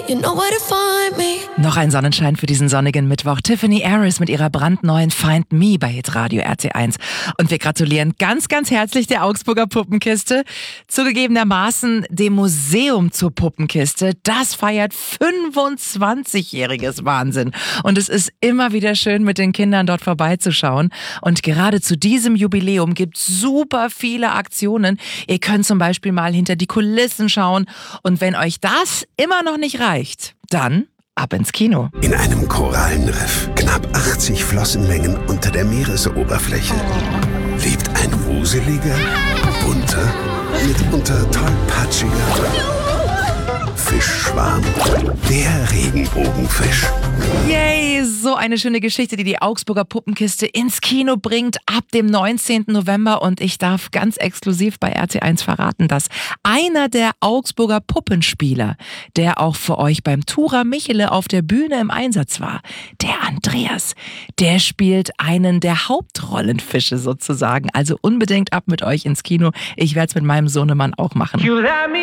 You know where to find me. Noch ein Sonnenschein für diesen sonnigen Mittwoch. Tiffany Harris mit ihrer brandneuen Find Me bei Hitradio RT1. Und wir gratulieren ganz, ganz herzlich der Augsburger Puppenkiste. Zugegebenermaßen dem Museum zur Puppenkiste. Das feiert 25-jähriges Wahnsinn. Und es ist immer wieder schön, mit den Kindern dort vorbeizuschauen. Und gerade zu diesem Jubiläum gibt es super viele Aktionen. Ihr könnt zum Beispiel mal hinter die Kulissen schauen. Und wenn euch das immer noch nicht reicht, dann ab ins Kino. In einem Korallenriff, knapp 80 Flossenlängen unter der Meeresoberfläche, lebt ein wuseliger, bunter, mitunter tollpatschiger Fischschwarm. Der Regenbogenfisch. Yay, so eine schöne Geschichte, die die Augsburger Puppenkiste ins Kino bringt ab dem 19. November. Und ich darf ganz exklusiv bei RT1 verraten, dass einer der Augsburger Puppenspieler, der auch für euch beim Tura Michele auf der Bühne im Einsatz war, der Andreas, der spielt einen der Hauptrollenfische sozusagen. Also unbedingt ab mit euch ins Kino. Ich werde es mit meinem Sohnemann auch machen.